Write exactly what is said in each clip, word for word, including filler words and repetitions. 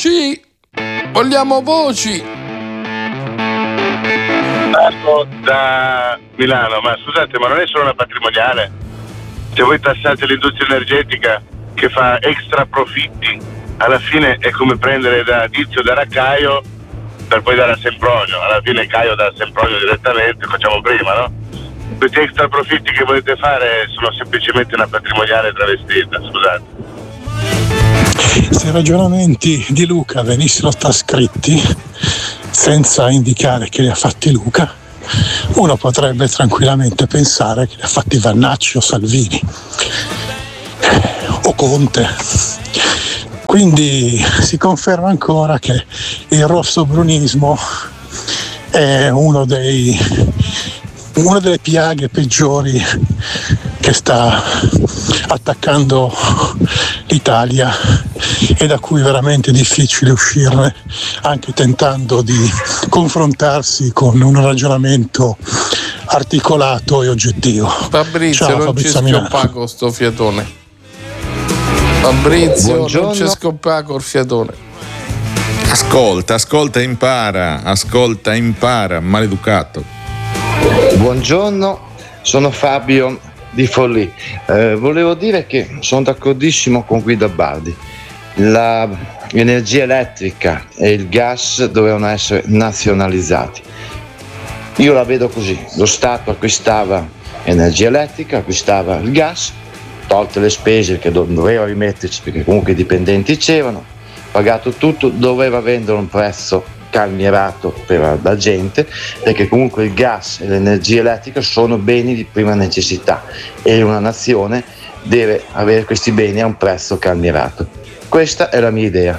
voci, vogliamo voci. Parlo da Milano, ma scusate, ma non è solo una patrimoniale? Se voi tassate l'industria energetica che fa extra profitti, alla fine è come prendere da Tizio da Raccaio per poi dare a Sempronio. Alla fine Caio dà a Sempronio direttamente, facciamo prima, no? Questi extra profitti che volete fare sono semplicemente una patrimoniale travestita, scusate. Se i ragionamenti di Luca venissero trascritti senza indicare che li ha fatti Luca, uno potrebbe tranquillamente pensare che li ha fatti Vannacci o Salvini o Conte. Quindi si conferma ancora che il rossobrunismo è uno dei, una delle piaghe peggiori che sta attaccando l'Italia e da cui è veramente difficile uscirne, anche tentando di confrontarsi con un ragionamento articolato e oggettivo. Fabrizio, Ciao, non Fabrizio ci schioppa con sto fiatone. Fabrizio, Buongiorno. Non ci schioppa col fiatone. Ascolta, ascolta e impara, ascolta e impara, maleducato. Buongiorno, sono Fabio di Forlì. Eh, volevo dire che sono d'accordissimo con Guido Bardi. La, l'energia elettrica e il gas dovevano essere nazionalizzati. Io la vedo così: lo Stato acquistava energia elettrica, acquistava il gas, tolte le spese che doveva rimetterci perché comunque i dipendenti c'erano, pagato tutto, doveva vendere un prezzo calmierato per la gente, perché comunque il gas e l'energia elettrica sono beni di prima necessità e una nazione deve avere questi beni a un prezzo calmierato. Questa è la mia idea.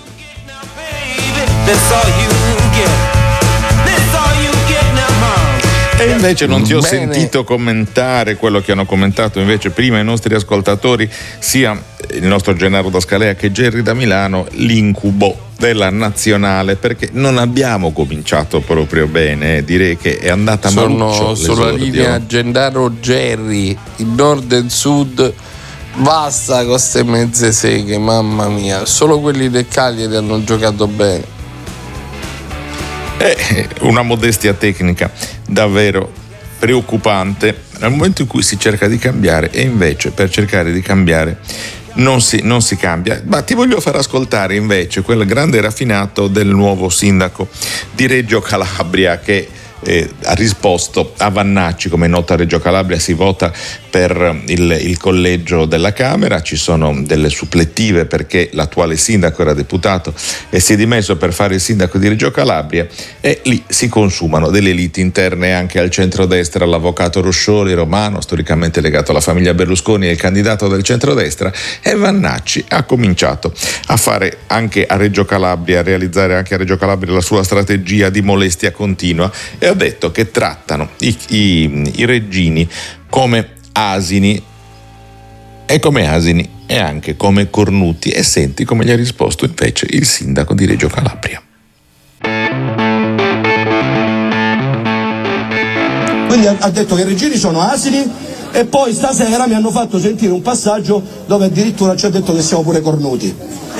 E invece non ti ho Bene. sentito commentare quello che hanno commentato invece prima i nostri ascoltatori, sia il nostro Gennaro da Scalea che Gerry da Milano, l'incubo della nazionale, perché non abbiamo cominciato proprio bene, direi che è andata maluccio. Sono sulla linea Gennaro Gerry, il nord e il sud, basta con queste mezze seghe, mamma mia, solo quelli del Cagliari hanno giocato bene. È una modestia tecnica davvero preoccupante nel momento in cui si cerca di cambiare e invece per cercare di cambiare non si, non si cambia. Ma ti voglio far ascoltare invece quel grande raffinato del nuovo sindaco di Reggio Calabria che eh, ha risposto a Vannacci. Come è nota, a Reggio Calabria si vota per il, il collegio della Camera, ci sono delle supplettive perché l'attuale sindaco era deputato e si è dimesso per fare il sindaco di Reggio Calabria, e lì si consumano delle liti interne anche al centrodestra. L'avvocato Roscioli, romano, storicamente legato alla famiglia Berlusconi, è il candidato del centrodestra, e Vannacci ha cominciato a fare anche a Reggio Calabria, a realizzare anche a Reggio Calabria la sua strategia di molestia continua, e ha detto che trattano i, i, i reggini come asini, e come asini e anche come cornuti. E senti come gli ha risposto invece il sindaco di Reggio Calabria. Quindi ha detto che i reggini sono asini, e poi stasera mi hanno fatto sentire un passaggio dove addirittura ci ha detto che siamo pure cornuti.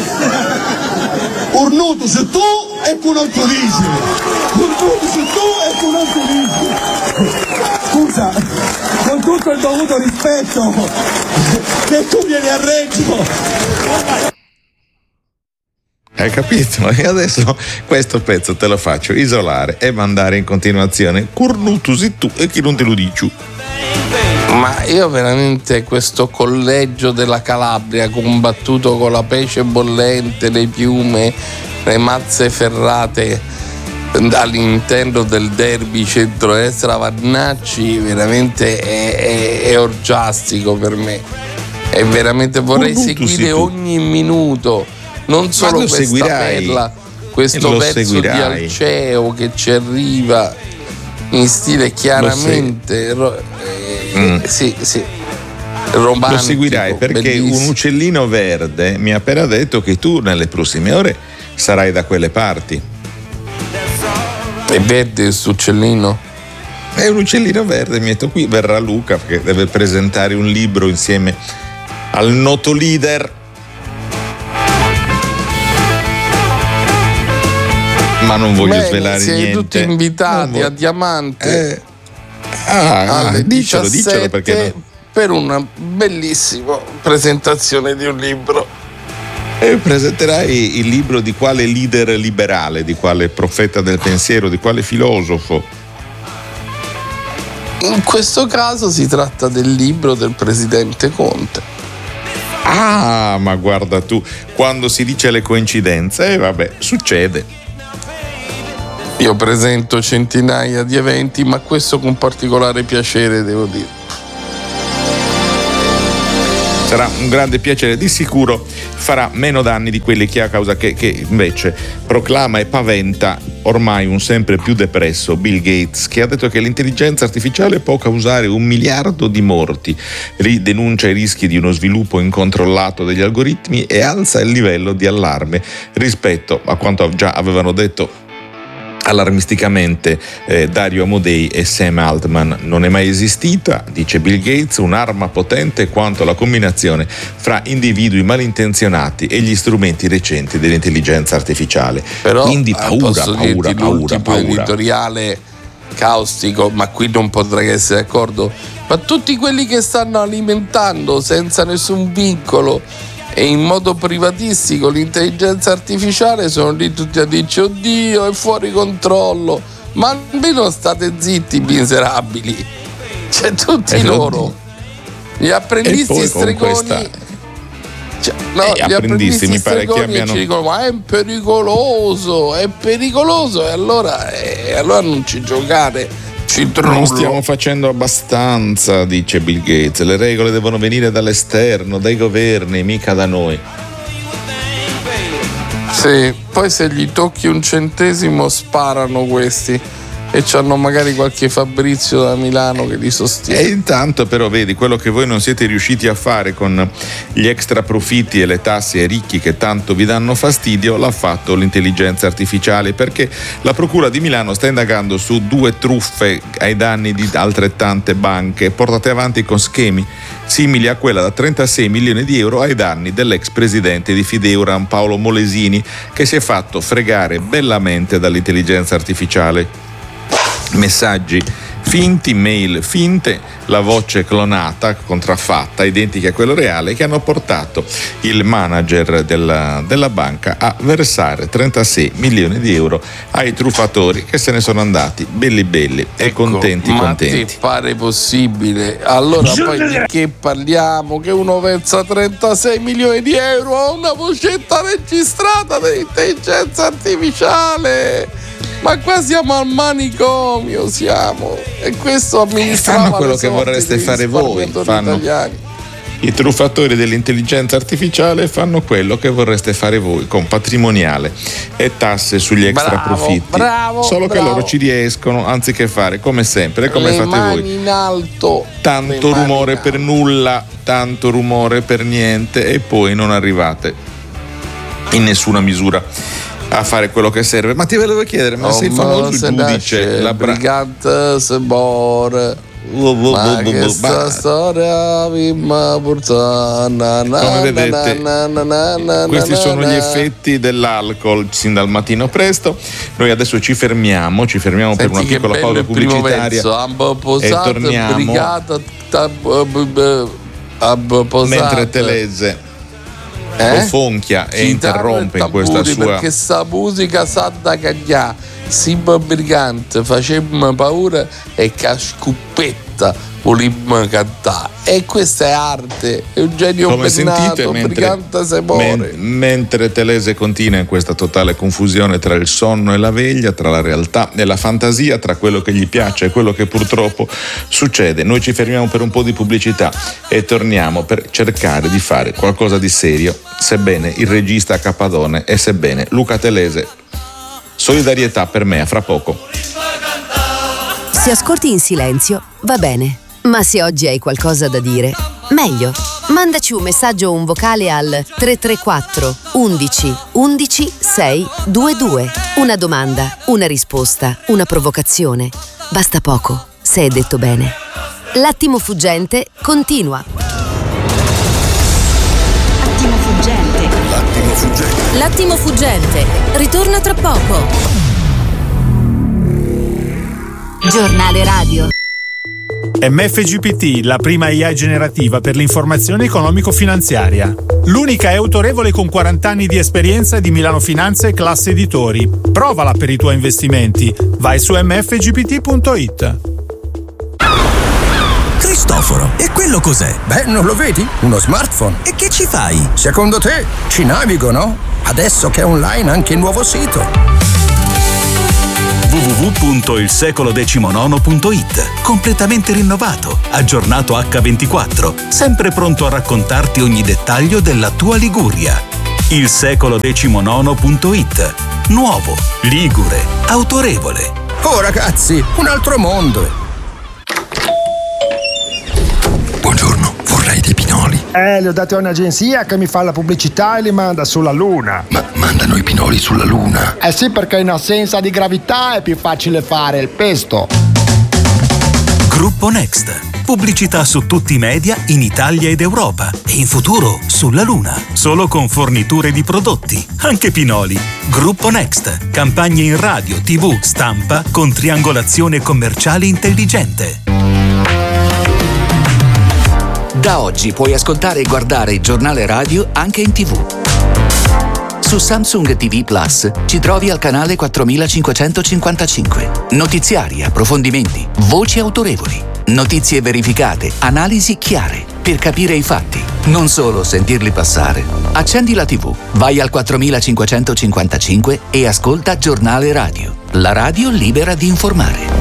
Cornuto se tu e tu non tu dici. Cornuto se tu e tu non tu dici. Scusa, con tutto il dovuto rispetto, che tu vieni a Reggio. Hai capito? E adesso questo pezzo te lo faccio isolare e mandare in continuazione. Cornutus tu e chi non te lo dici. Ma io veramente questo collegio della Calabria combattuto con la pece bollente, le piume, le mazze ferrate all'interno del derby centrodestra Vannacci, veramente è, è, è orgiastico per me. E veramente vorrei seguire ogni minuto, non solo questa seguirai, perla, questo pezzo seguirai. Di Alceo che ci arriva in stile chiaramente ro- eh, mm. sì, sì, romantico. Lo seguirai perché bellissimo. Un uccellino verde mi ha appena detto che tu nelle prossime ore sarai da quelle parti. È verde questo uccellino? È un uccellino verde, mi ha detto qui verrà Luca perché deve presentare un libro insieme al noto leader Ma non voglio Bene, svelare siete niente. tutti invitati voglio... a Diamante Eh. Ah, alle dicelo, dicelo diciassette perché no? per una bellissima presentazione di un libro. E presenterai il libro di quale leader liberale, di quale profeta del pensiero, di quale filosofo? In questo caso si tratta del libro del presidente Conte. Ah, ma guarda tu, quando si dice le coincidenze, eh, vabbè, succede. Io presento centinaia di eventi, ma questo con particolare piacere, devo dire. Sarà un grande piacere, di sicuro farà meno danni di quelli che a causa che, che invece proclama e paventa ormai un sempre più depresso Bill Gates, che ha detto che l'intelligenza artificiale può causare un miliardo di morti, denuncia i rischi di uno sviluppo incontrollato degli algoritmi e alza il livello di allarme rispetto a quanto già avevano detto allarmisticamente eh, Dario Amodei e Sam Altman. Non è mai esistita, dice Bill Gates, un'arma potente quanto la combinazione fra individui malintenzionati e gli strumenti recenti dell'intelligenza artificiale. Però, quindi paura, posso paura, dirti paura, l'ultimo paura. editoriale caustico, ma qui non potrei essere d'accordo. Ma tutti quelli che stanno alimentando senza nessun vincolo e in modo privatistico l'intelligenza artificiale sono lì tutti a dirci oddio è fuori controllo, ma almeno state zitti miserabili, cioè tutti E loro gli apprendisti stregoni questa... cioè, no, eh, gli apprendisti apprendisti mi pare che stregoni abbiano... ci dicono ma è pericoloso è pericoloso e allora, e allora non ci giocare. Non stiamo facendo abbastanza, dice Bill Gates. Le regole devono venire dall'esterno, dai governi, mica da noi. Sì, poi se gli tocchi un centesimo sparano questi e c'hanno magari qualche Fabrizio da Milano che li sostiene. E intanto però vedi quello che voi non siete riusciti a fare con gli extra profitti e le tasse ai ricchi che tanto vi danno fastidio, l'ha fatto l'intelligenza artificiale, perché la Procura di Milano sta indagando su due truffe ai danni di altrettante banche portate avanti con schemi simili a quella da trentasei milioni di euro ai danni dell'ex presidente di Fideuram Paolo Molesini, che si è fatto fregare bellamente dall'intelligenza artificiale. Messaggi finti, mail finte, la voce clonata, contraffatta, identica a quello reale, che hanno portato il manager della, della banca a versare trentasei milioni di euro ai truffatori, che se ne sono andati belli belli e ecco, contenti ma contenti. ti pare possibile? Allora poi di che parliamo? Che uno versa trentasei milioni di euro a una vocetta registrata dell'intelligenza artificiale? Ma qua siamo al manicomio, siamo. E questo amministrava fanno quello le che sorti vorreste degli fare voi, risparmiatori fanno. italiani. I truffatori dell'intelligenza artificiale fanno quello che vorreste fare voi, con patrimoniale e tasse sugli extra Bravo, profitti. bravo, Solo bravo. che loro ci riescono, anziché fare come sempre, come le fate mani voi. in alto. Tanto le mani rumore in per alto. nulla, tanto rumore per niente, e poi non arrivate in nessuna misura a fare quello che serve. Ma ti volevo chiedere, ma Oh, sei il ma famoso se giudice, nasce la bra- brigante se bor. Ma che sta storia mi porta na, na, Come vedete, na, na, na, na, questi na, sono na. gli effetti dell'alcol sin dal mattino presto. Noi adesso ci fermiamo, ci fermiamo Senti per una che piccola bello pausa il primo pubblicitaria verso. Ambo e posato, torniamo brigata, tab- b- b- ab- posato. mentre Telese Eh? fonchia e Chitarra interrompe e in questa tamburi, sua... perché sta musica sa da caglià, simba brigante, facemmo paura e cascuppetta volimmo cantare, e questa è arte. Eugenio Come Bennato, sentite, mentre, brigante se muore. men- mentre Telese continua in questa totale confusione tra il sonno e la veglia, tra la realtà e la fantasia, tra quello che gli piace e quello che purtroppo succede, noi ci fermiamo per un po' di pubblicità e torniamo per cercare di fare qualcosa di serio, sebbene il regista Capadone e sebbene Luca Telese. Solidarietà per me, a fra poco. Se ascolti in silenzio, va bene. Ma se oggi hai qualcosa da dire, meglio. Mandaci un messaggio o un vocale al tre tre quattro undici undici sei due due. Una domanda, una risposta, una provocazione. Basta poco, se è detto bene. L'attimo fuggente continua. Attimo fuggente. L'attimo fuggente ritorna tra poco. Giornale Radio. M F G P T, la prima I A generativa per l'informazione economico-finanziaria. L'unica è autorevole con quaranta anni di esperienza di Milano Finanza e Classe Editori. Provala per i tuoi investimenti. Vai su m f g p t punto i t. Cristoforo, e quello cos'è? Beh, non lo vedi? Uno smartphone. E che ci fai? Secondo te ci navigo, no? Adesso che è online anche il nuovo sito. w w w punto il secolo decimonono punto i t. Completamente rinnovato, aggiornato acca ventiquattro, sempre pronto a raccontarti ogni dettaglio della tua Liguria. il secolo decimonono punto i t. Nuovo, ligure, autorevole. Oh ragazzi, un altro mondo. Buongiorno, vorrei dei pinoli. Eh, li ho dati a un'agenzia che mi fa la pubblicità e li manda sulla Luna. Ma mandano i pinoli sulla Luna? Eh sì, perché in assenza di gravità è più facile fare il pesto. Gruppo Next. Pubblicità su tutti i media in Italia ed Europa. E in futuro sulla Luna. Solo con forniture di prodotti. Anche pinoli. Gruppo Next. Campagne in radio, tivù, stampa con triangolazione commerciale intelligente. Da oggi puoi ascoltare e guardare il giornale radio anche in tivù. Su Samsung T V Plus ci trovi al canale quattromilacinquecentocinquantacinque. Notiziari, approfondimenti, voci autorevoli, notizie verificate, analisi chiare, per capire i fatti, non solo sentirli passare. Accendi la tivù, vai al quattromilacinquecentocinquantacinque e ascolta Giornale Radio, la radio libera di informare.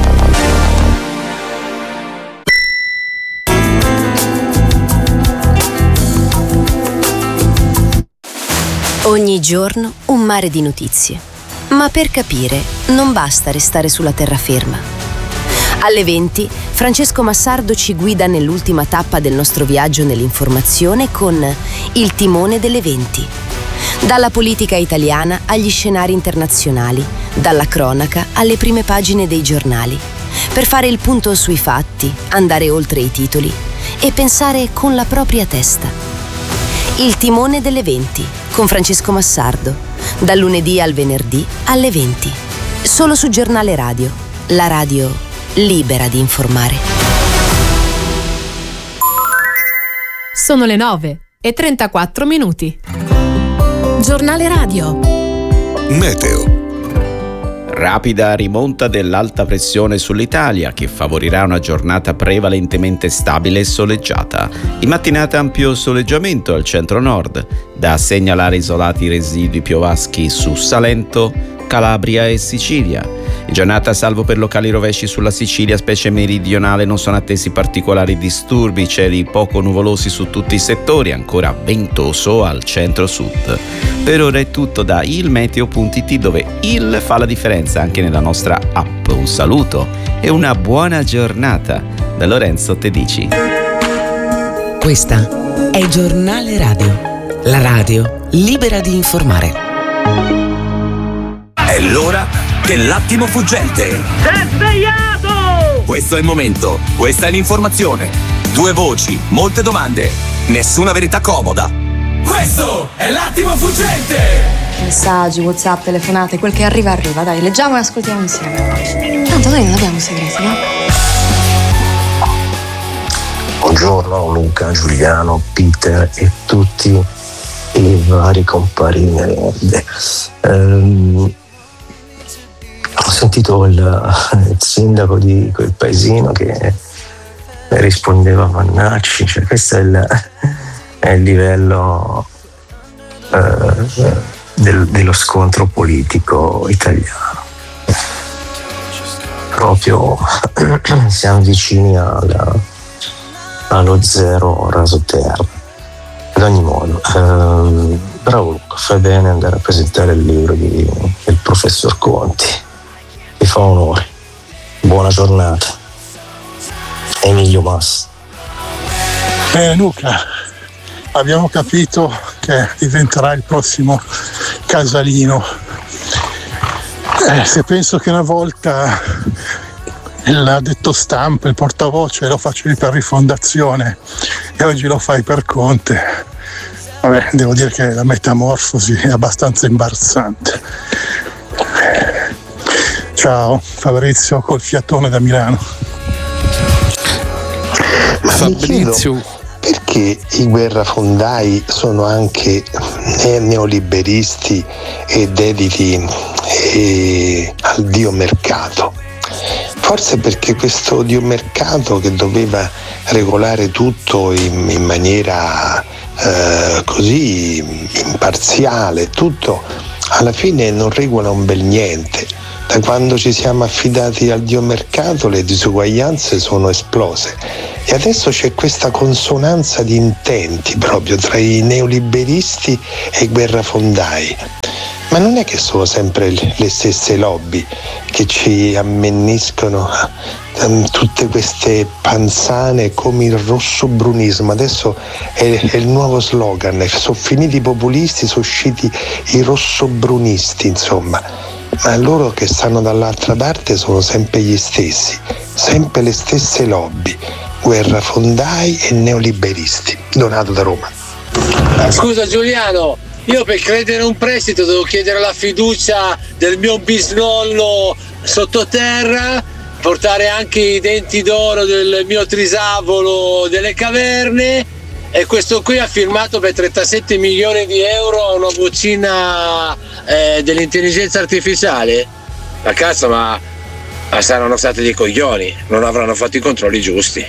Ogni giorno un mare di notizie. Ma per capire non basta restare sulla terraferma. Alle venti Francesco Massardo ci guida nell'ultima tappa del nostro viaggio nell'informazione con Il timone delle venti. Dalla politica italiana agli scenari internazionali, dalla cronaca alle prime pagine dei giornali, per fare il punto sui fatti, andare oltre i titoli e pensare con la propria testa. Il timone delle venti con Francesco Massardo, dal lunedì al venerdì alle venti, solo su Giornale Radio, la radio libera di informare. Sono le nove e trentaquattro minuti. Giornale Radio. Meteo. Rapida rimonta dell'alta pressione sull'Italia che favorirà una giornata prevalentemente stabile e soleggiata. In mattinata ampio soleggiamento al centro-nord, da segnalare isolati residui piovaschi su Salento, Calabria e Sicilia. In giornata, salvo per locali rovesci sulla Sicilia, specie meridionale, non sono attesi particolari disturbi, cieli poco nuvolosi su tutti i settori, ancora ventoso al centro-sud. Per ora è tutto da ilmeteo punto it, dove il fa la differenza anche nella nostra app. Un saluto e una buona giornata da Lorenzo Tedici. Questa è Giornale Radio, la radio libera di informare. È l'ora dell'attimo fuggente. Sei svegliato! Questo è il momento, questa è l'informazione. Due voci, molte domande, nessuna verità comoda. Questo è l'attimo fuggente! Messaggi, WhatsApp, telefonate, quel che arriva arriva. Dai, leggiamo e ascoltiamo insieme. Tanto noi non abbiamo segreti, no? Buongiorno Luca, Giuliano, Peter e tutti i vari compari verde. Ehm, ho sentito il, il sindaco di quel paesino che rispondeva a Vannacci, cioè questo è il, è il livello eh, del, dello scontro politico italiano. Proprio siamo vicini alla, allo zero raso terra. Ad ogni modo, ehm, bravo Luca, fai bene andare a presentare il libro di, del professor Conti. Ti fa onore. Buona giornata. Emilio Mas. Eh, Luca, abbiamo capito che diventerà il prossimo Casalino. Eh, se penso che una volta l'ha detto Stampa, il portavoce, lo facevi per Rifondazione e oggi lo fai per Conte, vabbè, devo dire che la metamorfosi è abbastanza imbarazzante. Ciao, Fabrizio col fiatone da Milano. Ma Fabrizio, perché i guerrafondai sono anche neoliberisti e dediti eh, al dio mercato? Forse perché questo dio mercato, che doveva regolare tutto in, in maniera eh, così imparziale, tutto alla fine non regola un bel niente. Da quando ci siamo affidati al dio mercato le disuguaglianze sono esplose e adesso c'è questa consonanza di intenti proprio tra i neoliberisti e i guerrafondai. Ma non è che sono sempre le stesse lobby che ci ammenniscono um, tutte queste panzane come il rossobrunismo? Adesso è, è il nuovo slogan, sono finiti i populisti, sono usciti i rossobrunisti, insomma. Ma loro che stanno dall'altra parte sono sempre gli stessi, sempre le stesse lobby, guerrafondai e neoliberisti. Donato da Roma. Scusa Giuliano, io per credere un prestito devo chiedere la fiducia del mio bisnonno sottoterra, portare anche i denti d'oro del mio trisavolo delle caverne, e questo qui ha firmato per trentasette milioni di euro una vocina eh, dell'intelligenza artificiale. La cazzo, ma, ma saranno stati dei coglioni, non avranno fatto i controlli giusti.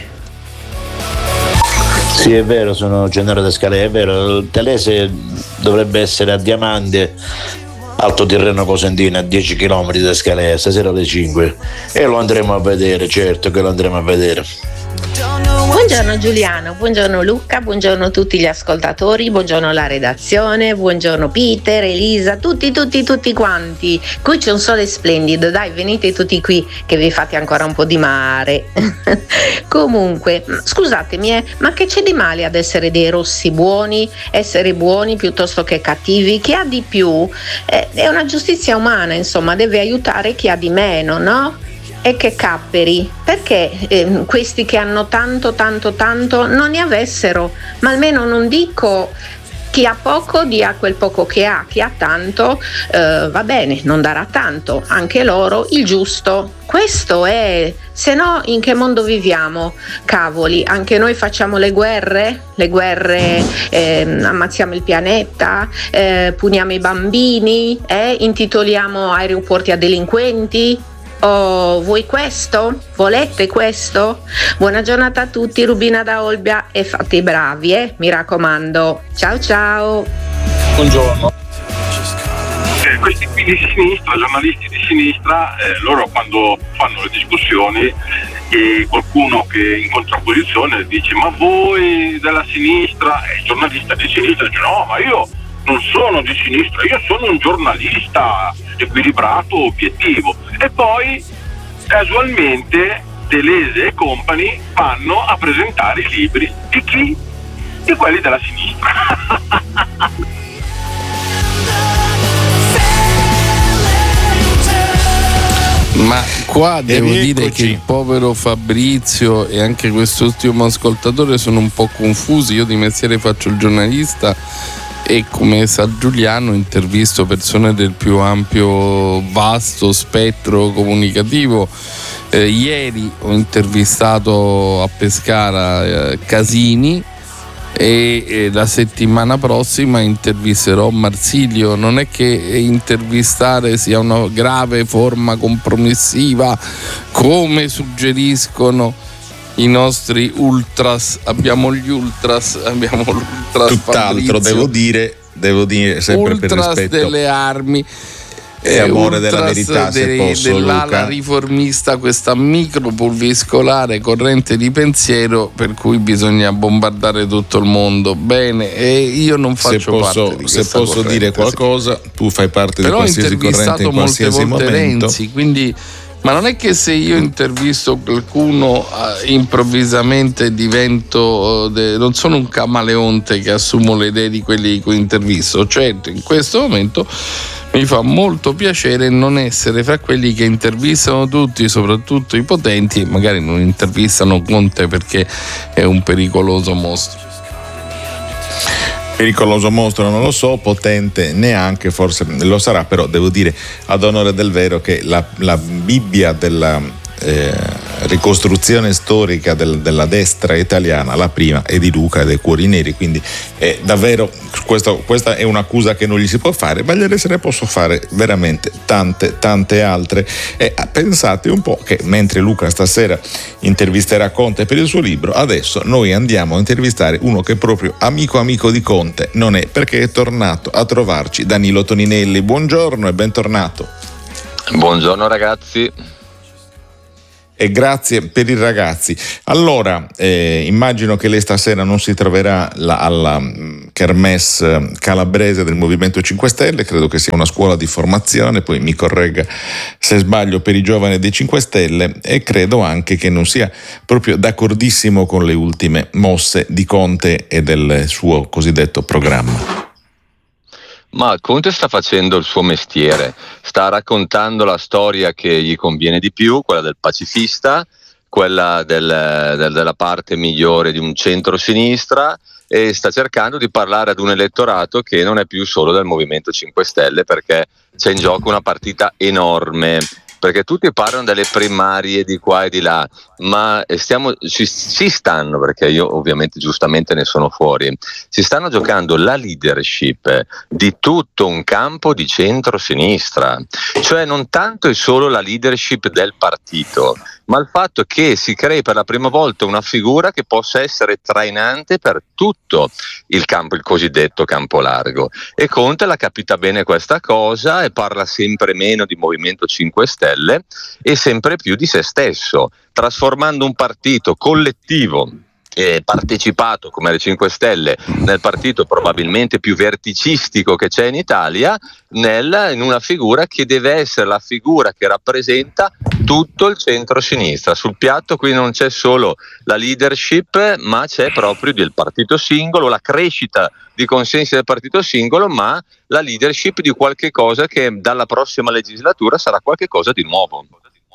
Sì, è vero, sono Gennaro Descalè, è vero, il Telese dovrebbe essere a Diamante, Alto Tirreno Cosentino, a dieci chilometri da Scalea, stasera alle cinque, e lo andremo a vedere, certo che lo andremo a vedere. Buongiorno Giuliano, buongiorno Luca, buongiorno a tutti gli ascoltatori, buongiorno alla redazione, buongiorno Peter, Elisa, tutti, tutti, tutti quanti. Qui c'è un sole splendido, dai, venite tutti qui che vi fate ancora un po' di mare. Comunque, scusatemi, eh, ma che c'è di male ad essere dei rossi buoni, essere buoni piuttosto che cattivi? Chi ha di più eh, è una giustizia umana, insomma, deve aiutare chi ha di meno, no? E che capperi, perché eh, questi che hanno tanto tanto tanto non ne avessero, ma almeno non dico chi ha poco dia quel poco che ha, chi ha tanto eh, va bene, non darà tanto, anche loro il giusto. Questo è, se no in che mondo viviamo? Cavoli, anche noi facciamo le guerre, le guerre eh, ammazziamo il pianeta, eh, puniamo i bambini, eh, intitoliamo aeroporti a delinquenti. Oh, vuoi questo? Volete questo? Buona giornata a tutti, Rubina da Olbia, e fate i bravi, eh? Mi raccomando. Ciao ciao. Buongiorno. Eh, questi qui di sinistra, giornalisti di sinistra, eh, loro quando fanno le discussioni e qualcuno che in contrapposizione dice ma voi della sinistra, e il giornalista di sinistra dice no, ma io non sono di sinistra, io sono un giornalista equilibrato, obiettivo. E poi casualmente Telese e compagni vanno a presentare i libri di chi? Di quelli della sinistra. Ma qua devo rieccoci. dire che il povero Fabrizio e anche quest'ultimo ascoltatore sono un po' confusi. Io di mestiere faccio il giornalista e, come sa Giuliano, intervisto persone del più ampio, vasto spettro comunicativo. Eh, ieri ho intervistato a Pescara eh, Casini e, e la settimana prossima intervisterò Marsilio. Non è che intervistare sia una grave forma compromissiva come suggeriscono i nostri ultras. Abbiamo gli ultras, abbiamo l'ultras tutt'altro, Fabrizio, devo dire, devo dire sempre ultras per rispetto delle armi e amore della verità, se dei, posso, dell'ala Luca. riformista, questa micropulviscolare corrente di pensiero per cui bisogna bombardare tutto il mondo. Bene, e io non faccio se posso, parte di se questa posso corrente, dire qualcosa, sì. Tu fai parte Però di qualsiasi corrente in qualsiasi molte volte momento. Renzi, quindi, ma non è che se io intervisto qualcuno eh, improvvisamente divento eh, de, non sono un camaleonte che assumo le idee di quelli di cui intervisto. Certo, in questo momento mi fa molto piacere non essere fra quelli che intervistano tutti, soprattutto i potenti, e magari non intervistano Conte perché è un pericoloso mostro. Pericoloso mostro non lo so, potente neanche, forse lo sarà, però devo dire ad onore del vero che la, la Bibbia della eh, ricostruzione storica del, della destra italiana, la prima è di Luca e dei Cuori Neri, quindi è davvero questo, questa è un'accusa che non gli si può fare, ma gliene se ne posso fare veramente tante tante altre. E pensate un po' che mentre Luca stasera intervisterà Conte per il suo libro, adesso noi andiamo a intervistare uno che proprio amico amico di Conte non è, perché è tornato a trovarci Danilo Toninelli. Buongiorno e bentornato. Buongiorno ragazzi. E grazie per i ragazzi. Allora, eh, immagino che lei stasera non si troverà la, alla Kermesse calabrese del Movimento cinque Stelle, credo che sia una scuola di formazione, poi mi corregga se sbaglio, per i giovani dei cinque Stelle, e credo anche che non sia proprio d'accordissimo con le ultime mosse di Conte e del suo cosiddetto programma. Ma Conte sta facendo il suo mestiere, sta raccontando la storia che gli conviene di più, quella del pacifista, quella del, del, della parte migliore di un centro-sinistra, e sta cercando di parlare ad un elettorato che non è più solo del Movimento cinque Stelle, perché c'è in gioco una partita enorme. Perché tutti parlano delle primarie di qua e di là, ma stiamo, ci, ci stanno, perché io ovviamente giustamente ne sono fuori, si stanno giocando la leadership di tutto un campo di centro-sinistra, cioè non tanto è solo la leadership del partito, ma il fatto che si crei per la prima volta una figura che possa essere trainante per tutto il campo, il cosiddetto campo largo. E Conte l'ha capita bene questa cosa e parla sempre meno di Movimento cinque Stelle e sempre più di se stesso, trasformando un partito collettivo e partecipato come le cinque Stelle nel partito probabilmente più verticistico che c'è in Italia, nel, in una figura che deve essere la figura che rappresenta tutto il centro-sinistra. Sul piatto qui non c'è solo la leadership, ma c'è proprio del partito singolo, la crescita di consensi del partito singolo, ma la leadership di qualche cosa che dalla prossima legislatura sarà qualche cosa di nuovo.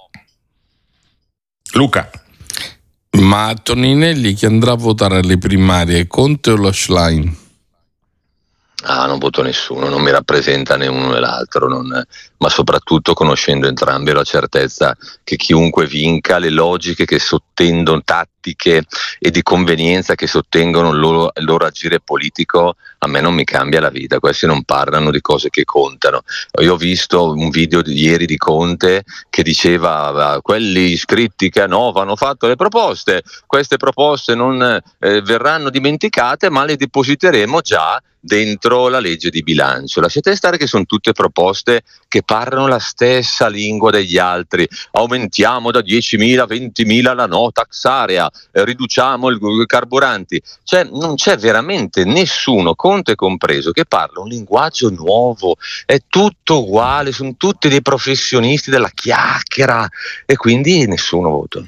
Luca. Ma Toninelli chi andrà a votare alle primarie, Conte o lo Schlein? Ah, non voto nessuno, non mi rappresenta né uno né l'altro, non, ma soprattutto conoscendo entrambi ho la certezza che chiunque vinca, le logiche che sottendono, tattiche e di convenienza che sottengono il loro, il loro agire politico, a me non mi cambia la vita. Questi non parlano di cose che contano. Io ho visto un video di ieri di Conte che diceva quelli iscritti che hanno, hanno fatto le proposte, queste proposte non eh, verranno dimenticate, ma le depositeremo già dentro la legge di bilancio. Lasciate stare che sono tutte proposte che parlano la stessa lingua degli altri. Aumentiamo da diecimila a ventimila la no tax area, eh, riduciamo il, i carburanti. Cioè non c'è veramente nessuno, Conte compreso, che parla un linguaggio nuovo, è tutto uguale, sono tutti dei professionisti della chiacchiera e quindi nessuno voto.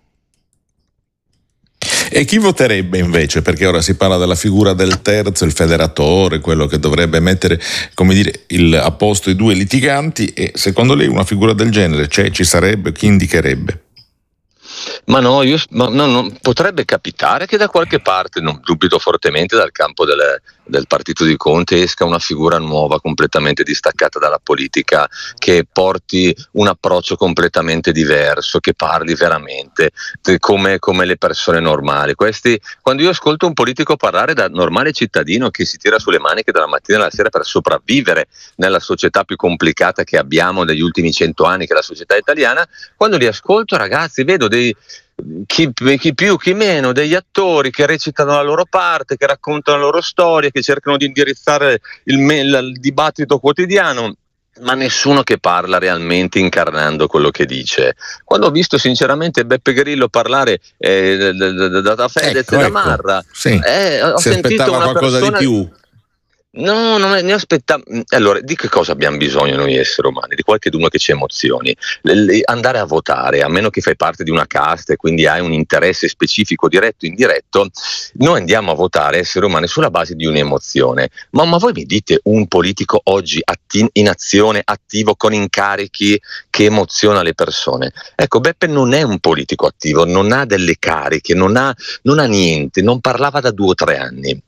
E chi voterebbe invece? Perché ora si parla della figura del terzo, il federatore, quello che dovrebbe mettere, come dire, il, a posto i due litiganti, e secondo lei una figura del genere c'è, ci sarebbe, chi indicherebbe? Ma no, io, ma no, no, potrebbe capitare che da qualche parte, non dubito fortemente, dal campo delle, del partito di Conte esca una figura nuova, completamente distaccata dalla politica, che porti un approccio completamente diverso, che parli veramente come, come le persone normali. Questi, quando io ascolto un politico parlare da normale cittadino che si tira sulle maniche dalla mattina alla sera per sopravvivere nella società più complicata che abbiamo negli ultimi cento anni, che è la società italiana, quando li ascolto, ragazzi, vedo dei Chi, chi più, chi meno, degli attori che recitano la loro parte, che raccontano la loro storia, che cercano di indirizzare il, il dibattito quotidiano, ma nessuno che parla realmente incarnando quello che dice. Quando ho visto sinceramente Beppe Grillo parlare eh, da, da Fedez ecco, e da Marra, ecco. Sì. eh, ho si sentito aspettava una qualcosa persona... di più. No, non ne aspettavo. Allora, di che cosa abbiamo bisogno noi esseri umani? Di qualcuno che ci emozioni. Le, le, andare a votare, a meno che fai parte di una casta e quindi hai un interesse specifico, diretto o indiretto, noi andiamo a votare, esseri umani, sulla base di un'emozione. Ma, ma voi mi dite un politico oggi atti- in azione, attivo, con incarichi, che emoziona le persone? Ecco, Beppe non è un politico attivo, non ha delle cariche, non ha, non ha niente, non parlava da due o tre anni.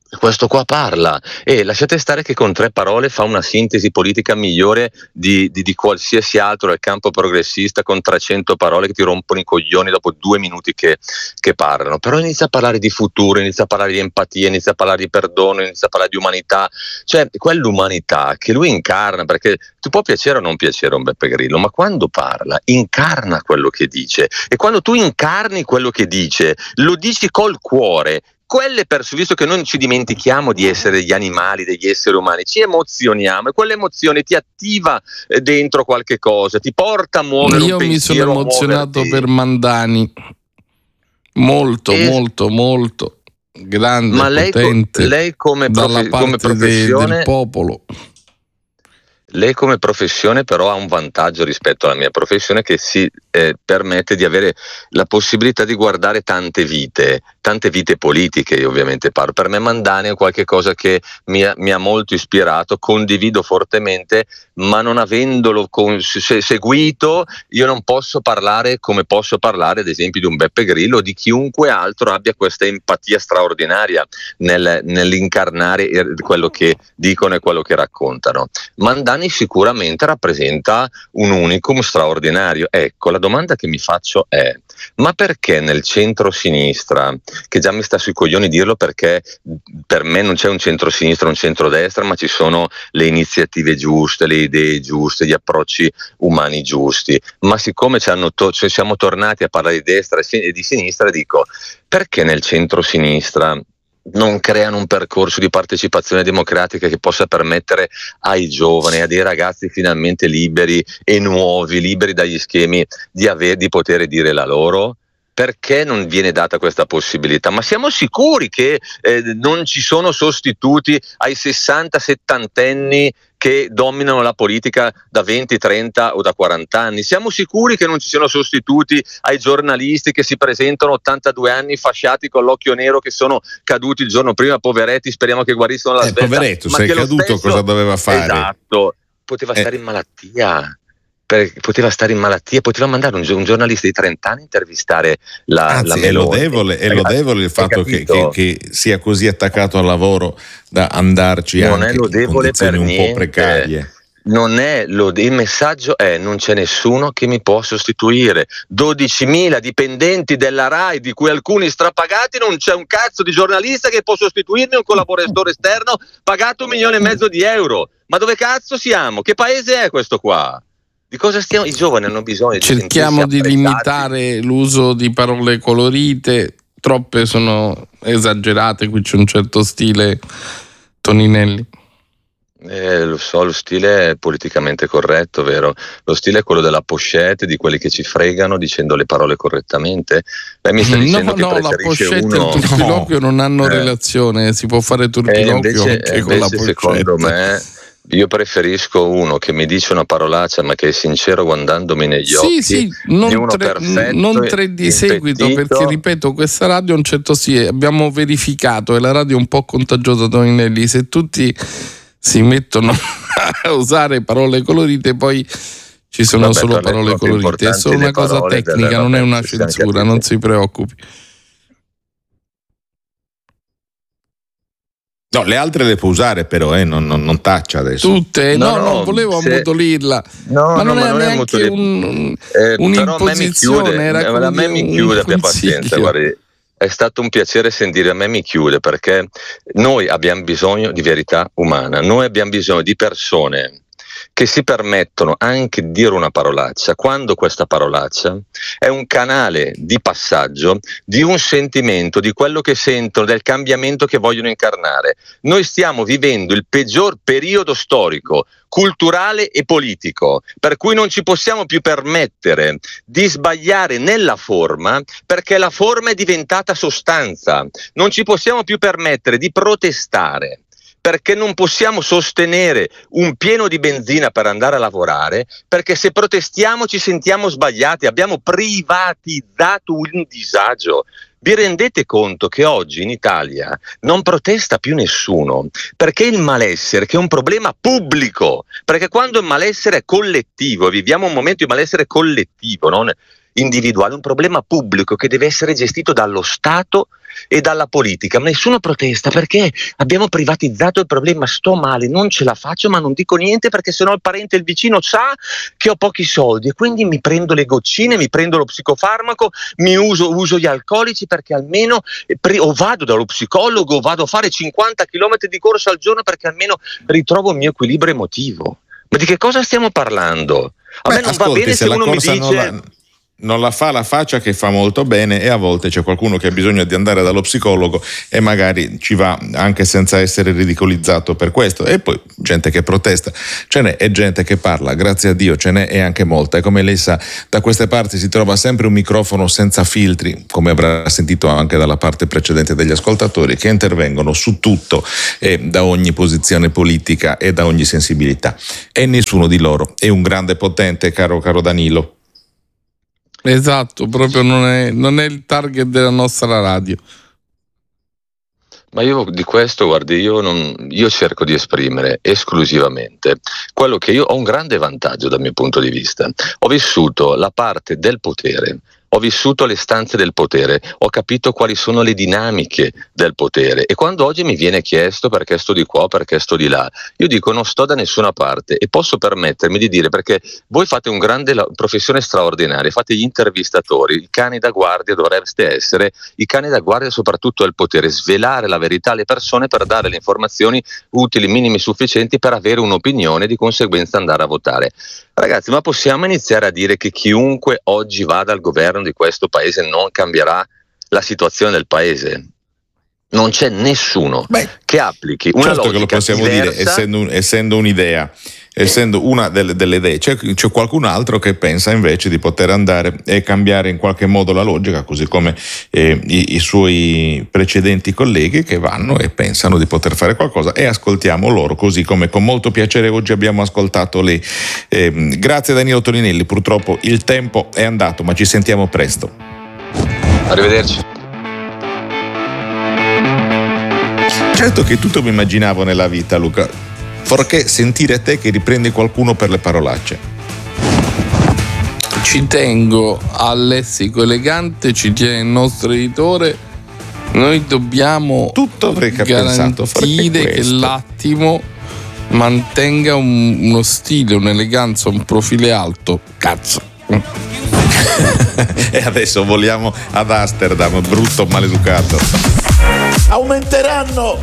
questo qua parla e lasciate stare che con tre parole fa una sintesi politica migliore di, di, di qualsiasi altro del campo progressista, con trecento parole che ti rompono i coglioni dopo due minuti che, che parlano. Però inizia a parlare di futuro, inizia a parlare di empatia, inizia a parlare di perdono, inizia a parlare di umanità, cioè quell'umanità che lui incarna, perché ti può piacere o non piacere un Beppe Grillo, ma quando parla incarna quello che dice, e quando tu incarni quello che dice lo dici col cuore. Quelle persone, visto che noi ci dimentichiamo di essere degli animali, degli esseri umani, ci emozioniamo e quell'emozione ti attiva dentro qualche cosa, ti porta a muovere Io un mi sono pensiero, emozionato per Mandani, molto, e... molto, molto grande, ma lei, potente, lei come, dalla profe- parte come professione de, del popolo. Lei come professione però ha un vantaggio rispetto alla mia professione, che si eh, permette di avere la possibilità di guardare tante vite, tante vite politiche. Io ovviamente parlo. Per me Mandani è qualche cosa che mi ha, mi ha molto ispirato, condivido fortemente, ma non avendolo con, se, seguito io non posso parlare come posso parlare ad esempio di un Beppe Grillo o di chiunque altro abbia questa empatia straordinaria nel, nell'incarnare quello che dicono e quello che raccontano. Mandani sicuramente rappresenta un unicum straordinario. Ecco, la domanda che mi faccio è: ma perché nel centro-sinistra, che già mi sta sui coglioni dirlo perché per me non c'è un centro-sinistra o un centro-destra, ma ci sono le iniziative giuste, le idee giuste, gli approcci umani giusti, ma siccome ci hanno to- cioè siamo tornati a parlare di destra e di sinistra, dico, perché nel centro-sinistra non creano un percorso di partecipazione democratica che possa permettere ai giovani, a dei ragazzi finalmente liberi e nuovi, liberi dagli schemi, di, aver, di poter dire la loro? Perché non viene data questa possibilità? Ma siamo sicuri che eh, non ci sono sostituti ai sessanta settantenni che dominano la politica da venti, trenta o da quaranta anni? Siamo sicuri che non ci siano sostituti ai giornalisti che si presentano ottantadue anni fasciati con l'occhio nero, che sono caduti il giorno prima, poveretti, speriamo che guariscono la eh, svelta. Poveretto, ma sei che caduto, stesso... cosa doveva fare? Esatto, poteva eh. stare in malattia. Poteva stare in malattia, poteva mandare un, un giornalista di trenta anni a intervistare la, Anzi, la è Meloni. lodevole, è lodevole il fatto che, che, che sia così attaccato al lavoro da andarci non anche è lodevole in condizioni per un niente. po' precarie. Non è lode- il messaggio è: non c'è nessuno che mi può sostituire. dodicimila dipendenti della RAI, di cui alcuni strapagati, non c'è un cazzo di giornalista che può sostituirmi, un collaboratore esterno pagato un milione e mezzo di euro. Ma dove cazzo siamo? Che paese è questo qua? Di cosa stiamo? I giovani hanno bisogno di cerchiamo di limitare l'uso di parole colorite, troppe sono esagerate, qui c'è un certo stile Toninelli. Eh, lo so, lo stile è politicamente corretto, vero? Lo stile è quello della pochette, di quelli che ci fregano dicendo le parole correttamente. Beh, mi sta dicendo no, che no, la pochette uno... e il turpiloquio no. non hanno eh. relazione, si può fare turpiloquio eh, invece, anche invece, con la pochette. Secondo me io preferisco uno che mi dice una parolaccia ma che è sincero guardandomi negli sì, occhi, sì, non di uno tre, perfetto, non tre di seguito, perché ripeto, questa radio un certo sì, abbiamo verificato e la radio è un po' contagiosa, Toninelli, se tutti si mettono a usare parole colorite poi ci sono Vabbè, solo parole colorite, è solo una cosa tecnica, non è una censura, non si preoccupi. No, le altre le può usare però, eh, non, non, non taccia adesso. Tutte? No, no, no, no volevo se... ammutolirla. No, ma non no, è ma non neanche è un, un, eh, un'imposizione, però era a me mi chiude, abbia pazienza, guardi. È stato un piacere sentire, a me mi chiude, perché noi abbiamo bisogno di verità umana, noi abbiamo bisogno di persone che si permettono anche di dire una parolaccia quando questa parolaccia è un canale di passaggio di un sentimento, di quello che sentono, del cambiamento che vogliono incarnare. Noi stiamo vivendo il peggior periodo storico, culturale e politico, per cui non ci possiamo più permettere di sbagliare nella forma, perché la forma è diventata sostanza. Non ci possiamo più permettere di protestare, perché non possiamo sostenere un pieno di benzina per andare a lavorare, perché se protestiamo ci sentiamo sbagliati, abbiamo privatizzato un disagio. Vi rendete conto che oggi in Italia non protesta più nessuno, perché il malessere, che è un problema pubblico, perché quando il malessere è collettivo, viviamo un momento di malessere collettivo, non individuale, un problema pubblico che deve essere gestito dallo Stato e dalla politica, ma nessuno protesta perché abbiamo privatizzato il problema. Sto male, non ce la faccio, ma non dico niente perché sennò il parente, il vicino sa che ho pochi soldi e quindi mi prendo le goccine, mi prendo lo psicofarmaco, mi uso, uso gli alcolici perché almeno pre- o vado dallo psicologo o vado a fare cinquanta chilometri di corsa al giorno perché almeno ritrovo il mio equilibrio emotivo. Ma di che cosa stiamo parlando? A Beh, me non ascolti, va bene se, se uno mi dice non la... non la fa la faccia che fa molto bene, e a volte c'è qualcuno che ha bisogno di andare dallo psicologo e magari ci va anche senza essere ridicolizzato per questo. E poi gente che protesta ce n'è, e gente che parla, grazie a Dio ce n'è, e anche molta. E come lei sa, da queste parti si trova sempre un microfono senza filtri, come avrà sentito anche dalla parte precedente degli ascoltatori, che intervengono su tutto e da ogni posizione politica e da ogni sensibilità, e nessuno di loro è un grande potente, caro caro Danilo. Esatto, proprio non è, non è il target della nostra radio. Ma io di questo, guardi, io, non, io cerco di esprimere esclusivamente quello che io ho un grande vantaggio dal mio punto di vista. Ho vissuto la parte del potere, ho vissuto le stanze del potere, ho capito quali sono le dinamiche del potere, e quando oggi mi viene chiesto perché sto di qua, perché sto di là, io dico non sto da nessuna parte, e posso permettermi di dire, perché voi fate un grande la- professione straordinaria, fate gli intervistatori, i cani da guardia dovreste essere, i cani da guardia soprattutto del potere, svelare la verità alle persone per dare le informazioni utili, minime, sufficienti per avere un'opinione e di conseguenza andare a votare. Ragazzi, ma possiamo iniziare a dire che chiunque oggi vada al governo di questo paese non cambierà la situazione del paese? Non c'è nessuno Beh, che applichi una certo logica che lo possiamo diversa. dire, essendo, un, essendo un'idea, essendo una delle, delle idee. C'è, c'è qualcun altro che pensa invece di poter andare e cambiare in qualche modo la logica, così come eh, i, i suoi precedenti colleghi che vanno e pensano di poter fare qualcosa, e ascoltiamo loro, così come con molto piacere oggi abbiamo ascoltato lei. Eh, grazie Danilo Toninelli, purtroppo il tempo è andato, ma ci sentiamo presto. Arrivederci. Certo che tutto mi immaginavo nella vita, Luca, forché sentire te che riprendi qualcuno per le parolacce. Ci tengo al lessico elegante, ci tiene il nostro editore. Noi dobbiamo tutto avrei pensato, garantire che l'attimo mantenga un, uno stile, un'eleganza, un profilo alto. Cazzo. E adesso voliamo ad Amsterdam, brutto maleducato. Aumenteranno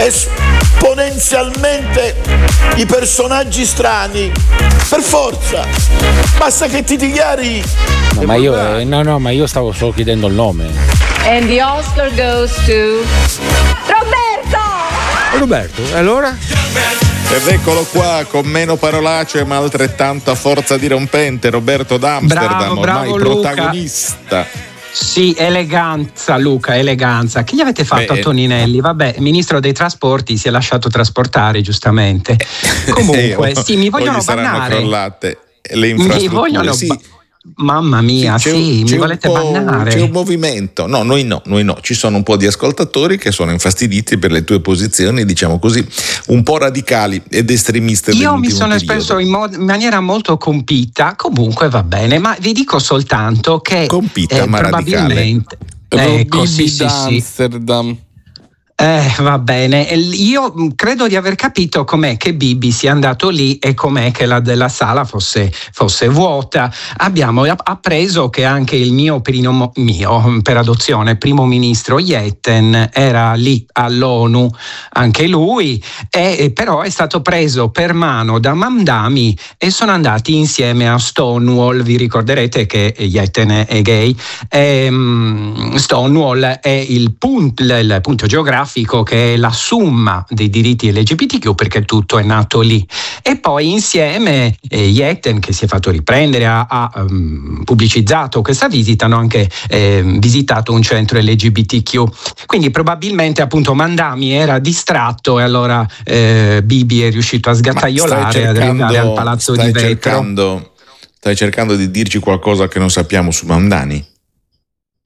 esponenzialmente i personaggi strani, per forza, basta che ti dichiari. No, ma io, eh, no, no, ma io stavo solo chiedendo il nome. And the Oscar goes to Roberto! Roberto, e allora? Ed eccolo qua con meno parolacce ma altrettanto a forza dirompente, Roberto d'Amsterdam, bravo, bravo, ormai Luca. protagonista. Sì, eleganza Luca, eleganza. Che gli avete fatto Beh, a Toninelli? Vabbè, ministro dei trasporti si è lasciato trasportare giustamente. Comunque, eh, sì, mi vogliono gli saranno bannare. crollate le infrastrutture. Mi vogliono sì. ba- Mamma mia, sì, sì, mi volete bannare? C'è un movimento. No, noi no, noi no. Ci sono un po' di ascoltatori che sono infastiditi per le tue posizioni, diciamo così, un po' radicali ed estremiste. Io mi sono periodo. espresso in, mod- in maniera molto compita, comunque va bene, ma vi dico soltanto che compita, eh, ma probabilmente radicale. Ecco, sì, sì, Amsterdam. Eh, va bene, io credo di aver capito com'è che Bibi sia andato lì e com'è che la della sala fosse, fosse vuota. Abbiamo appreso che anche il mio, primo, mio per adozione primo ministro Jetten era lì all'ONU, anche lui, e, però è stato preso per mano da Mamdami e sono andati insieme a Stonewall. Vi ricorderete che Jetten è gay, e, um, Stonewall è il punto, il punto geografico che è la summa dei diritti L G B T Q, perché tutto è nato lì. E poi insieme eh, Jetten, che si è fatto riprendere, ha, ha um, pubblicizzato questa visita, hanno anche eh, visitato un centro L G B T Q. Quindi probabilmente appunto Mamdami era distratto e allora eh, Bibi è riuscito a sgattaiolare e ad arrivare al palazzo di vetro. Cercando, stai cercando di dirci qualcosa che non sappiamo su Mamdani?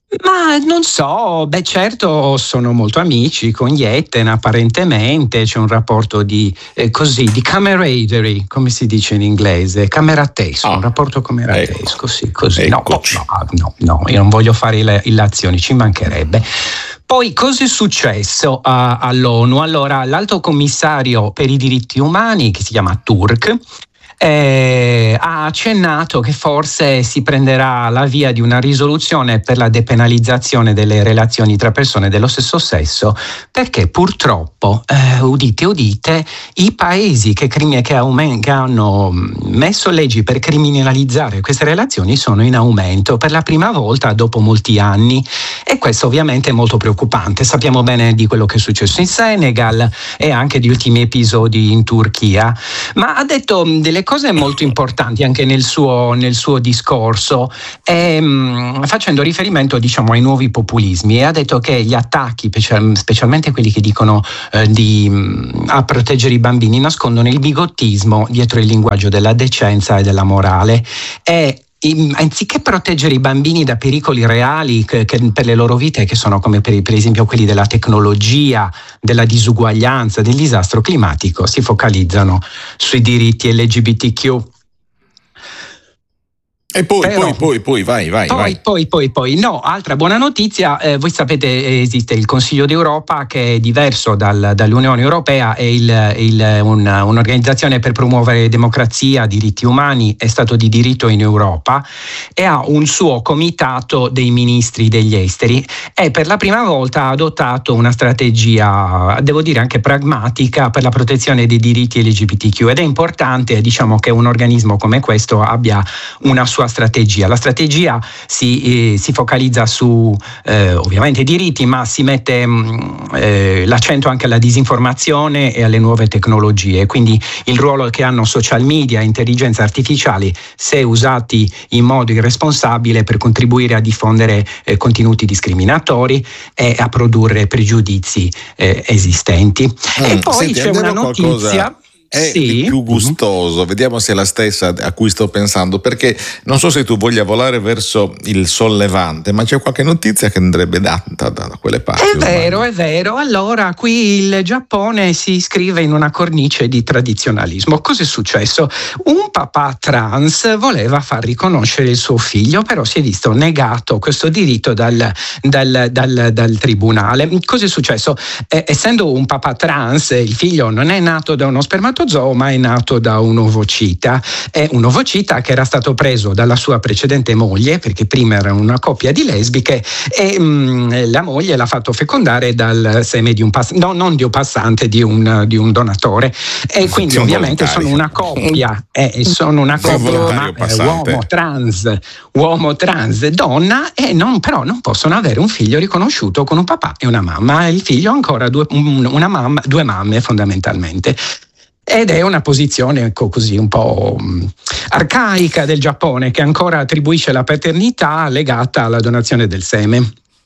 Ma non so, beh certo sono molto amici con gli Etten, apparentemente c'è un rapporto di eh, così, di camaraderie, come si dice in inglese, cameratesco, ah, un rapporto cameratesco, ecco. Sì, così. No, no, no, no, io non voglio fare ill- illazioni, ci mancherebbe. Poi cosa è successo uh, all'ONU? Allora, l'alto commissario per i diritti umani, che si chiama Turk, Eh, ha accennato che forse si prenderà la via di una risoluzione per la depenalizzazione delle relazioni tra persone dello stesso sesso, perché purtroppo, eh, udite udite, i paesi che, crimi- che, aumen- che hanno messo leggi per criminalizzare queste relazioni sono in aumento per la prima volta dopo molti anni, e questo ovviamente è molto preoccupante. Sappiamo bene di quello che è successo in Senegal e anche di ultimi episodi in Turchia, ma ha detto delle cose molto importanti anche nel suo, nel suo discorso, ehm, facendo riferimento diciamo ai nuovi populismi, e ha detto che gli attacchi, specialmente quelli che dicono eh, di mh, a proteggere i bambini, nascondono il bigottismo dietro il linguaggio della decenza e della morale, e anziché proteggere i bambini da pericoli reali che, che per le loro vite, che sono come per, per esempio quelli della tecnologia, della disuguaglianza, del disastro climatico, si focalizzano sui diritti L G B T Q. E poi, Però, poi, poi, poi, vai, vai, poi, vai. Poi, poi, poi, no, altra buona notizia, eh, voi sapete esiste il Consiglio d'Europa, che è diverso dal, dall'Unione Europea, è il, il, un, un'organizzazione per promuovere democrazia, diritti umani e Stato di diritto in Europa, e ha un suo comitato dei ministri degli esteri, e per la prima volta ha adottato una strategia, devo dire anche pragmatica, per la protezione dei diritti L G B T Q, ed è importante, diciamo, che un organismo come questo abbia una sua strategia. La strategia si, eh, si focalizza su eh, ovviamente i diritti, ma si mette mh, eh, l'accento anche alla disinformazione e alle nuove tecnologie, quindi il ruolo che hanno social media e intelligenza artificiale, se usati in modo irresponsabile, per contribuire a diffondere eh, contenuti discriminatori e a produrre pregiudizi eh, esistenti. Mm, e poi senti, c'è una notizia qualcosa... è sì. più gustoso, mm-hmm. Vediamo se è la stessa a cui sto pensando, perché non so se tu voglia volare verso il sollevante, ma c'è qualche notizia che andrebbe data da quelle parti. È vero, è vero. Allora, qui il Giappone si iscrive in una cornice di tradizionalismo. Cosa è successo? Un papà trans voleva far riconoscere il suo figlio, però si è visto negato questo diritto dal, dal, dal, dal tribunale. Cosa è successo? Eh, essendo un papà trans, il figlio non è nato da uno spermatozoo, ma è nato da un ovocita. È un ovocita che era stato preso dalla sua precedente moglie, perché prima era una coppia di lesbiche, e mh, la moglie l'ha fatto fecondare dal seme di un pass- no, non di un passante, di un, di un donatore, e quindi ovviamente sono una coppia, eh, sono una coppia eh, uomo trans, uomo trans, donna, e non, però non possono avere un figlio riconosciuto con un papà e una mamma. Il figlio ha ancora due, una mamma, due mamme fondamentalmente. Ed è una posizione, ecco, così un po' arcaica del Giappone, che ancora attribuisce la paternità legata alla donazione del seme.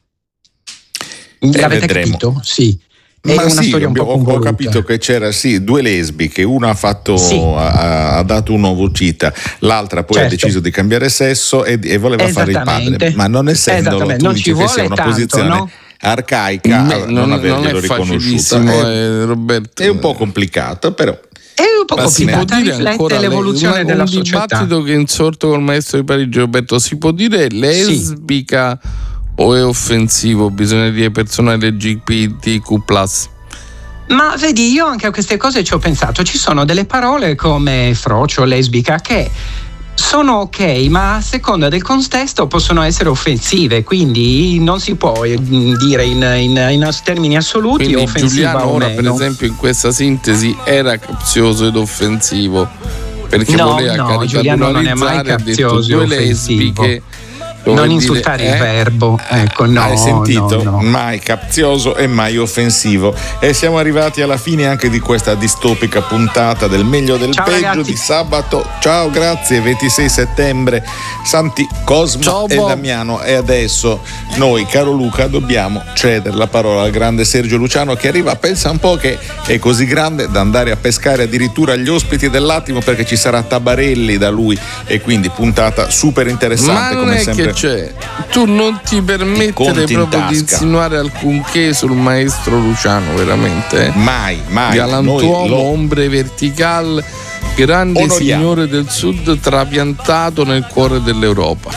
Eh, L'avete vedremo. Capito? Sì. È Ma una sì, storia un po' ho, ho capito che c'era sì due lesbiche, una ha fatto Sì. ha, ha dato un ovocita, l'altra poi Certo. ha deciso di cambiare sesso e, e voleva fare il padre, Esattamente. ma non essendo, Esattamente. tu Non dici ci che vuole sia una tanto, posizione no? arcaica Beh, a non, non non averglielo è riconosciuto. facilissimo, È, eh, Roberto. è un po' complicato, però. È un po' Ma si può complicata, dire riflette ancora l'evoluzione le, una, della un società. dibattito che è insorto col maestro di Parigi, Roberto, si può dire lesbica o è offensivo? Bisogna dire persona L G B T Q plus. Ma vedi, io anche a queste cose ci ho pensato. Ci sono delle parole come frocio, lesbica, che sono ok, ma a seconda del contesto possono essere offensive, quindi non si può dire in, in, in termini assoluti Quindi offensiva Giuliano o ora, meno. per esempio, in questa sintesi era capzioso ed offensivo, perché No, voleva no, Giuliano non è mai caricaturalizzare, ha detto capzioso e due offensivo. lesbiche. Non insultare dire, il eh? verbo, ecco, no. Hai sentito? no, no. Mai capzioso e mai offensivo. E siamo arrivati alla fine anche di questa distopica puntata del meglio del Ciao, peggio ragazzi. di sabato. Ciao, grazie. ventisei settembre, Santi Cosma Ciao, e Bob. Damiano. E adesso noi, caro Luca, dobbiamo cedere la parola al grande Sergio Luciano, che arriva, pensa un po' che è così grande da andare a pescare addirittura gli ospiti dell'attimo, perché ci sarà Tabarelli da lui, e quindi puntata super interessante Ma non come è sempre. che Cioè, tu non ti permettere Ti conti in proprio di tasca. insinuare alcunché sul maestro Luciano, veramente. eh? Mai, mai. Galantuomo, Noi lo- ombre vertical, grande Onoriamo. signore del sud, trapiantato nel cuore dell'Europa.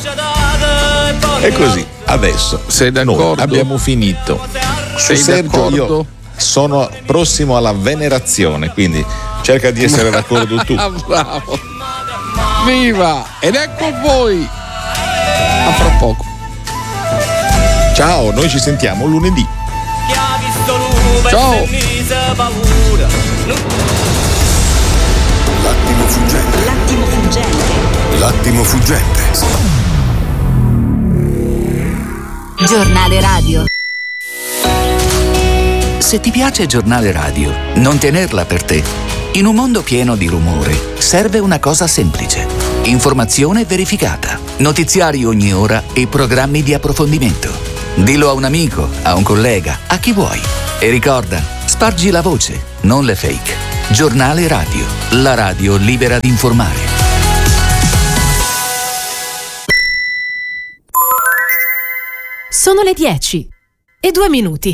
È così. Adesso sei noi d'accordo? abbiamo finito. Su Sei Sergio d'accordo? io sono prossimo alla venerazione, quindi cerca di essere d'accordo tu. Ah, bravo. Viva! Ed ecco voi. A fra poco. Ciao, noi ci sentiamo lunedì. Ciao. L'attimo fuggente. L'attimo fuggente. L'attimo fuggente. Giornale radio. Se ti piace Giornale Radio, non tenerla per te. In un mondo pieno di rumore, serve una cosa semplice. Informazione verificata, notiziari ogni ora e programmi di approfondimento. Dillo a un amico, a un collega, a chi vuoi. E ricorda, spargi la voce, non le fake. Giornale Radio, la radio libera di informare. Sono le dieci e due minuti.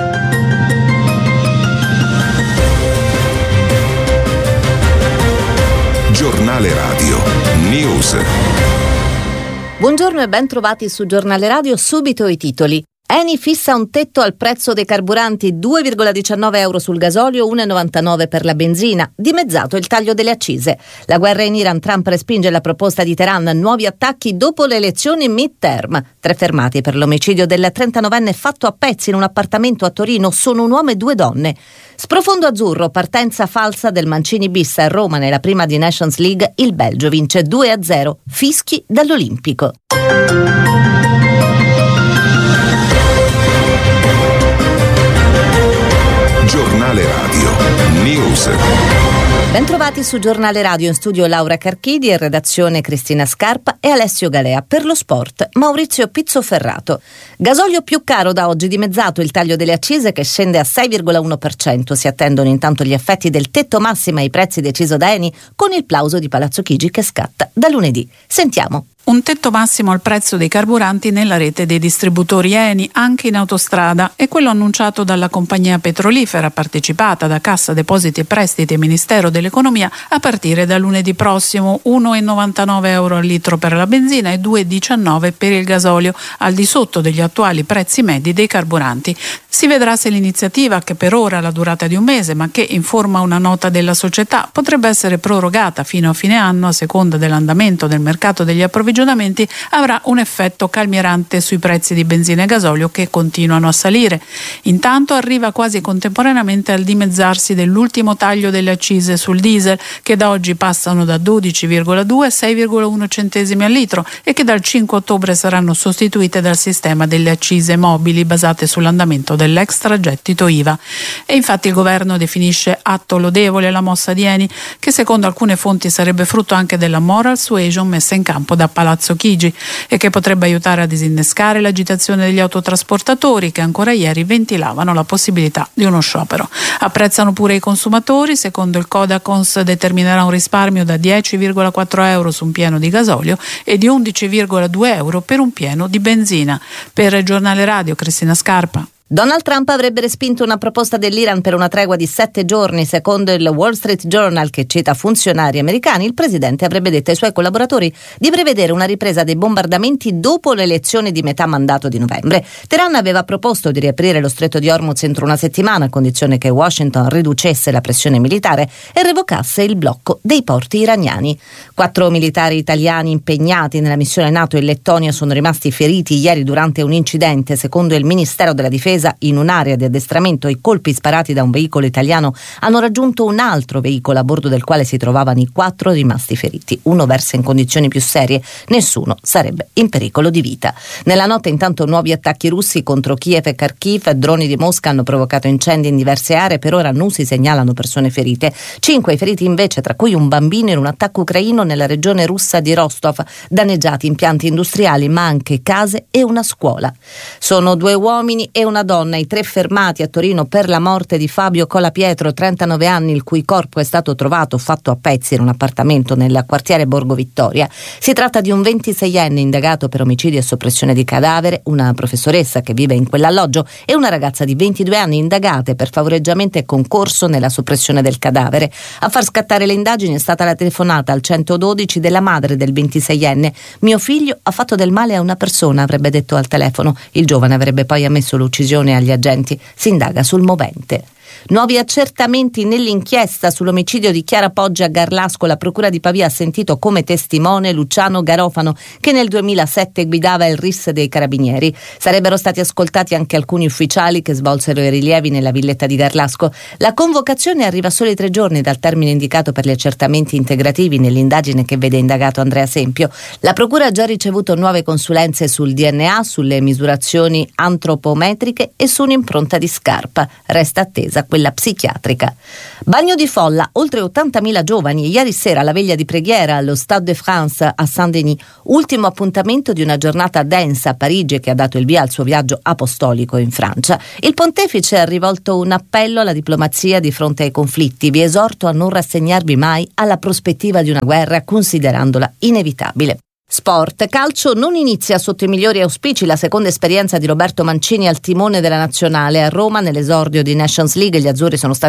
Giornale radio. News. Buongiorno e ben trovati su Giornale Radio. Subito i titoli. Eni fissa un tetto al prezzo dei carburanti, due virgola diciannove euro sul gasolio, uno virgola novantanove per la benzina. Dimezzato il taglio delle accise. La guerra in Iran, Trump respinge la proposta di Teheran, nuovi attacchi dopo le elezioni mid-term. Tre fermati per l'omicidio del trentanovenne fatto a pezzi in un appartamento a Torino, sono un uomo e due donne. Sprofondo azzurro, partenza falsa del Mancini bis a Roma nella prima di Nations League, il Belgio vince due a zero, fischi dall'Olimpico. Giornale radio. News. Bentrovati su Giornale Radio, in studio Laura Carchidi, in redazione Cristina Scarpa e Alessio Galea. Per lo sport Maurizio Pizzoferrato. Gasolio più caro da oggi, dimezzato il taglio delle accise che scende a sei virgola uno per cento. Si attendono intanto gli effetti del tetto massimo ai prezzi deciso da Eni, con il plauso di Palazzo Chigi che scatta da lunedì. Sentiamo. Un tetto massimo al prezzo dei carburanti nella rete dei distributori Eni, anche in autostrada, è quello annunciato dalla compagnia petrolifera partecipata da Cassa Depositi e Prestiti e Ministero dell'Economia a partire da lunedì prossimo, uno virgola novantanove euro al litro per la benzina e due virgola diciannove per il gasolio, al di sotto degli attuali prezzi medi dei carburanti. Si vedrà se l'iniziativa, che per ora ha la durata di un mese ma che informa una nota della società, potrebbe essere prorogata fino a fine anno a seconda dell'andamento del mercato degli approvvigionamenti, avrà un effetto calmierante sui prezzi di benzina e gasolio che continuano a salire. Intanto arriva quasi contemporaneamente al dimezzarsi dell'ultimo taglio delle accise sul diesel, che da oggi passano da dodici virgola due a sei virgola uno centesimi al litro e che dal cinque ottobre saranno sostituite dal sistema delle accise mobili basate sull'andamento dell'extragettito I V A. E infatti il governo definisce atto lodevole la mossa di Eni, che secondo alcune fonti sarebbe frutto anche della moral suasion messa in campo da Palazzo Chigi e che potrebbe aiutare a disinnescare l'agitazione degli autotrasportatori, che ancora ieri ventilavano la possibilità di uno sciopero. Apprezzano pure i consumatori. Secondo il Codacons determinerà un risparmio da dieci virgola quattro euro su un pieno di gasolio e di undici virgola due euro per un pieno di benzina. Per il Giornale Radio, Cristina Scarpa. Donald Trump avrebbe respinto una proposta dell'Iran per una tregua di sette giorni. Secondo il Wall Street Journal, che cita funzionari americani, il presidente avrebbe detto ai suoi collaboratori di prevedere una ripresa dei bombardamenti dopo le elezioni di metà mandato di novembre. Teheran aveva proposto di riaprire lo stretto di Hormuz entro una settimana, a condizione che Washington riducesse la pressione militare e revocasse il blocco dei porti iraniani. Quattro militari italiani impegnati nella missione NATO in Lettonia sono rimasti feriti ieri durante un incidente. Secondo il Ministero della Difesa, in un'area di addestramento, i colpi sparati da un veicolo italiano hanno raggiunto un altro veicolo a bordo del quale si trovavano i quattro rimasti feriti. Uno versa in condizioni più serie, nessuno sarebbe in pericolo di vita. Nella notte intanto nuovi attacchi russi contro Kiev e Kharkiv, droni di Mosca hanno provocato incendi in diverse aree, per ora non si segnalano persone ferite. Cinque i feriti invece, tra cui un bambino in un attacco ucraino nella regione russa di Rostov, danneggiati impianti industriali ma anche case e una scuola. Sono due uomini e una donna, i tre fermati a Torino per la morte di Fabio Colapietro, trentanove anni, il cui corpo è stato trovato fatto a pezzi in un appartamento nel quartiere Borgo Vittoria. Si tratta di un ventiseienne indagato per omicidio e soppressione di cadavere, una professoressa che vive in quell'alloggio e una ragazza di ventidue anni indagate per favoreggiamento e concorso nella soppressione del cadavere. A far scattare le indagini è stata la telefonata al centododici della madre del ventiseienne. Mio figlio ha fatto del male a una persona, avrebbe detto al telefono. Il giovane avrebbe poi ammesso l'uccisione agli agenti. Si indaga sul movente. Nuovi accertamenti nell'inchiesta sull'omicidio di Chiara Poggi a Garlasco. La procura di Pavia ha sentito come testimone Luciano Garofano, che nel duemilasette guidava il R I S dei Carabinieri. Sarebbero stati ascoltati anche alcuni ufficiali che svolsero i rilievi nella villetta di Garlasco. La convocazione arriva soli tre giorni dal termine indicato per gli accertamenti integrativi nell'indagine che vede indagato Andrea Sempio. La procura ha già ricevuto nuove consulenze sul D N A, sulle misurazioni antropometriche e su un'impronta di scarpa. Resta attesa quella psichiatrica. Bagno di folla, oltre ottantamila giovani ieri sera alla veglia di preghiera allo Stade de France a Saint-Denis, ultimo appuntamento di una giornata densa a Parigi che ha dato il via al suo viaggio apostolico in Francia. Il pontefice ha rivolto un appello alla diplomazia di fronte ai conflitti. Vi esorto a non rassegnarvi mai alla prospettiva di una guerra, considerandola inevitabile. Sport. Calcio non inizia sotto i migliori auspici la seconda esperienza di Roberto Mancini al timone della nazionale. A Roma, nell'esordio di Nations League, gli azzurri sono stati